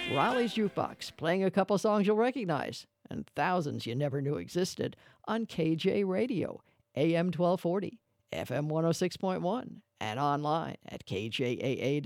Raleigh's Jukebox, playing a couple songs you'll recognize and thousands you never knew existed on KJ Radio, AM 1240, FM 106.1, and online at kjaa.com.